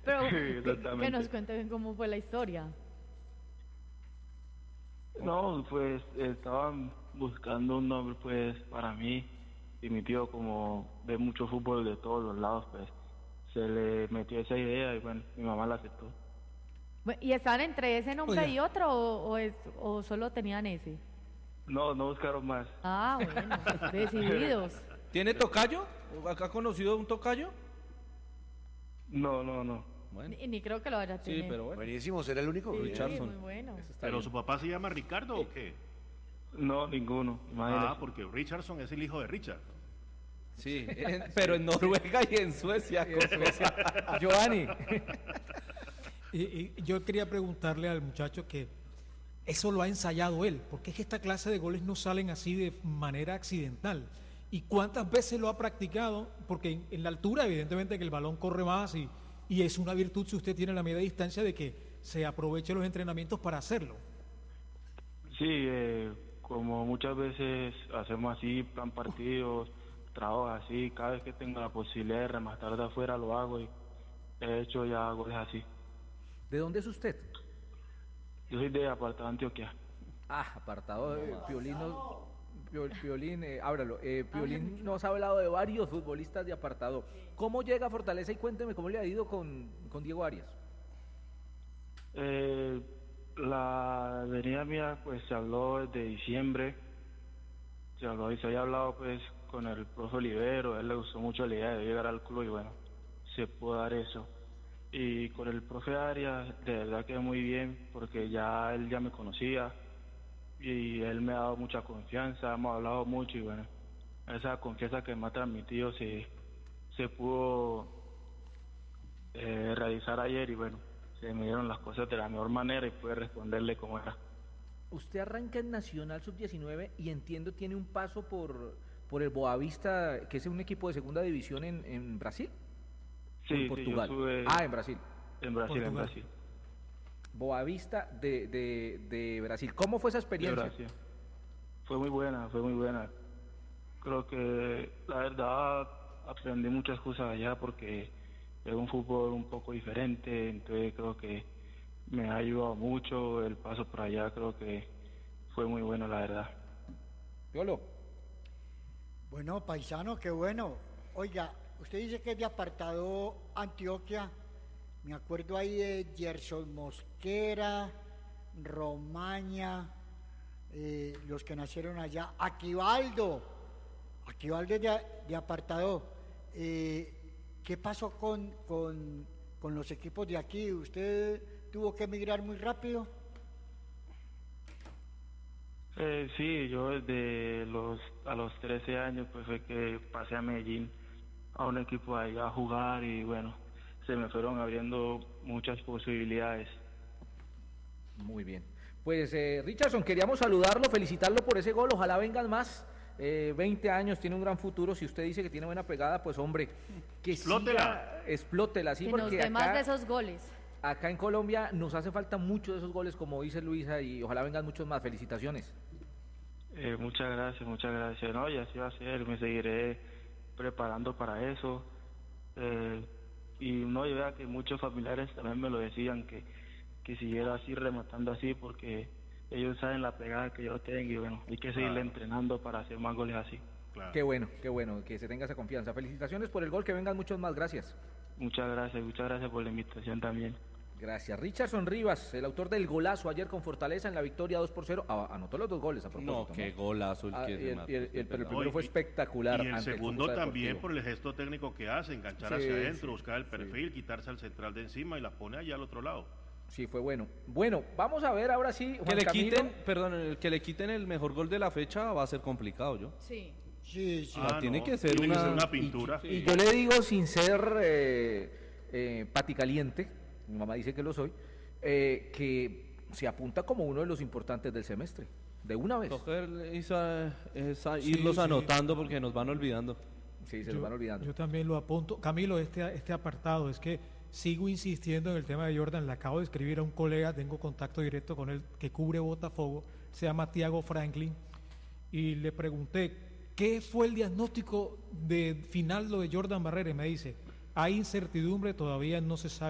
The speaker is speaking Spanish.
Pero Sí, que nos exactamente. cuenten cómo fue la historia. No, pues estaban buscando un nombre pues para mí y mi tío como ve mucho fútbol de todos los lados pues se le metió esa idea y bueno, mi mamá la aceptó. ¿Y estaban entre ese nombre Oiga, y otro o solo tenían ese? No, no buscaron más. Ah, bueno, decididos. ¿Tiene tocayo? ¿Ha conocido un tocayo? No, no, no. Bueno, Ni creo que lo vaya a sí, tener. pero bueno. Buenísimo, será el único. Sí, Richardson. muy bueno. Eso está ¿Pero bien. su papá se llama Ricardo o qué? No, ninguno. Imagínese. Porque Richardson es el hijo de Richard. Sí, pero en Noruega y en Suecia. Giovanni. Y yo quería preguntarle al muchacho que eso lo ha ensayado él, porque es que esta clase de goles no salen así de manera accidental. ¿Y cuántas veces lo ha practicado? Porque en la altura, evidentemente, que el balón corre más y es una virtud si usted tiene la media distancia de que se aproveche los entrenamientos para hacerlo. Sí, como muchas veces hacemos así, plan partidos, trabajo así, cada vez que tengo la posibilidad de rematar de afuera lo hago y he hecho ya goles así. ¿De dónde es usted? Yo soy de Apartado Antioquia. Ah, apartado de Piolín. Piolín, ábralo. Piolín nos ha hablado de varios futbolistas de apartado. ¿Cómo llega a Fortaleza? Y cuénteme cómo le ha ido con Diego Arias. La venida mía pues se habló desde diciembre, se habló y se había hablado pues con el profe Olivero, a él le gustó mucho la idea de llegar al club y bueno, se pudo dar eso. Y con el profe Arias de verdad que muy bien porque ya él ya me conocía y él me ha dado mucha confianza, hemos hablado mucho y bueno, esa confianza que me ha transmitido se pudo realizar ayer y bueno, se me dieron las cosas de la mejor manera y pude responderle como era. Usted arranca en Nacional Sub-19 y entiendo tiene un paso por el Boavista, que es un equipo de segunda división en Brasil. Sí, En Portugal. sí, yo estuve En Brasil. en Brasil, en Portugal. Brasil. Boavista de Brasil. ¿Cómo fue esa De experiencia? Brasil. Fue muy buena, fue muy buena. Creo que la verdad aprendí muchas cosas allá porque es un fútbol un poco diferente, entonces creo que me ha ayudado mucho el paso por allá, creo que fue muy bueno la verdad. Piolo. Bueno, paisano, qué bueno. Oiga, usted dice que es de Apartado Antioquia. Me acuerdo ahí de Gerson Mosquera, Romaña, los que nacieron allá. Aquivaldo es de Apartado. ¿Qué pasó con los equipos de aquí? ¿Usted tuvo que emigrar muy rápido? Sí, yo a los 13 años pues fue que pasé a Medellín a un equipo allá a jugar y bueno, se me fueron abriendo muchas posibilidades. Muy bien. Pues Richardson, queríamos saludarlo, felicitarlo por ese gol, ojalá vengan más. 20 años, tiene un gran futuro. Si usted dice que tiene buena pegada, pues hombre, que Explótela. Explótela, sí, Que nos porque dé más de acá, esos goles. acá en Colombia nos hace falta mucho de esos goles, como dice Luisa, y ojalá vengan muchos más. Felicitaciones. Muchas gracias, muchas gracias. No, y así va a ser, me seguiré preparando para eso. Y no, yo vea que muchos familiares también me lo decían, que siguiera así, rematando así, porque ellos saben la pegada que yo tengo y bueno, hay que seguirle entrenando para hacer más goles así. Claro. Qué bueno, que se tenga esa confianza. Felicitaciones por el gol, que vengan muchos más. Gracias. Muchas gracias por la invitación también. Gracias. Richardson Rivas, el autor del golazo ayer con Fortaleza en la victoria 2-0. Anotó los 2 goles a propósito. No, qué golazo el que se mató. Pero el No, primero fue espectacular. Y el ante segundo Cúcuta también Deportivo. por el gesto técnico que hace, enganchar Sí, hacia adentro, sí, buscar el perfil, quitarse al central de encima y la pone allá al otro lado. Sí, fue bueno. Bueno, vamos a ver ahora sí, Que Juan le Camilo. quiten, perdón, el que le quiten el mejor gol de la fecha va a ser complicado, ¿yo? Sí. Sí, sí. tiene que ser tiene que una- ser una pintura. Y yo le digo sin ser paticaliente, mi mamá dice que lo soy, que se apunta como uno de los importantes del semestre, de una vez. Coger Sí, irlos sí. anotando porque nos van olvidando. Sí, se los van olvidando. Yo también lo apunto. Camilo, este apartado, es que sigo insistiendo en el tema de Jordan. Le acabo de escribir a un colega, tengo contacto directo con él, que cubre Botafogo, se llama Tiago Franklin, y le pregunté, ¿qué fue el diagnóstico de final lo de Jordan Barrera? Y me dice, hay incertidumbre, todavía no se sabe